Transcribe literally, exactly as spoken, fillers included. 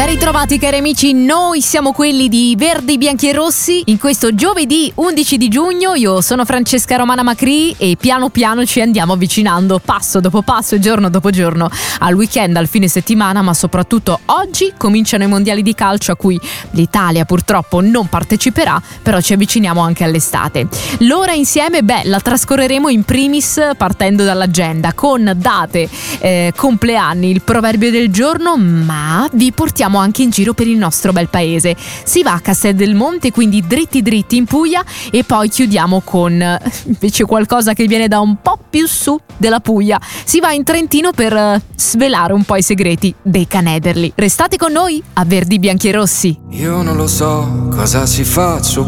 Ben ritrovati cari amici, noi siamo quelli di Verdi, Bianchi e Rossi. In questo giovedì undici di giugno io sono Francesca Romana Macri e piano piano ci andiamo avvicinando passo dopo passo e giorno dopo giorno al weekend, al fine settimana, ma soprattutto oggi cominciano i mondiali di calcio a cui l'Italia purtroppo non parteciperà, però ci avviciniamo anche all'estate. L'ora insieme, beh, la trascorreremo in primis partendo dall'agenda con date, eh, compleanni, il proverbio del giorno, ma vi portiamo anche in giro per il nostro bel paese. Si va a Castel del Monte, quindi dritti dritti in Puglia, e poi chiudiamo con invece qualcosa che viene da un po' più su della Puglia. Si va in Trentino per svelare un po' i segreti dei Canederli. Restate con noi a Verdi, Bianchi e Rossi. Io non lo so cosa si faccio